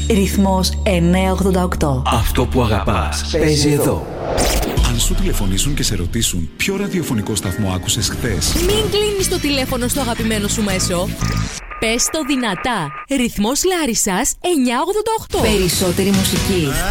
Ρυθμός 988. Αυτό που αγαπάς παίζει εδώ. Αν σου τηλεφωνήσουν και σε ρωτήσουν ποιο ραδιοφωνικό σταθμό άκουσες χθες, μην κλείνεις το τηλέφωνο στο αγαπημένο σου μέσο. Πες το δυνατά. Ρυθμός Λάρισσας 988. Περισσότερη μουσική.